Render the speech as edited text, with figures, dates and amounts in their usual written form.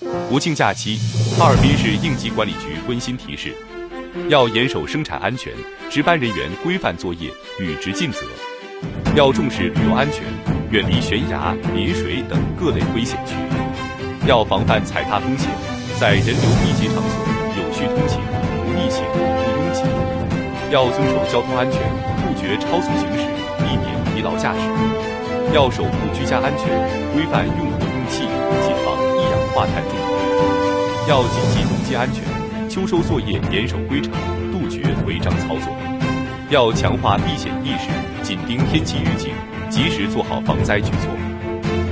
国庆假期，哈尔滨市应急管理局温馨提示：要严守生产安全，值班人员规范作业，履职尽责；要重视旅游安全，远离悬崖、临水等各类危险区；要防范踩踏风险，在人流密集场所有序通行，不逆行、不拥挤；要遵守交通安全，杜绝超速行驶，避免疲劳驾驶；要守护居家安全，规范用火用气，谨防一氧化碳中毒；要谨记农机安全，秋收作业严守规程，杜绝违章操作；要强化避险意识，紧盯天气预警，及时做好防灾举措。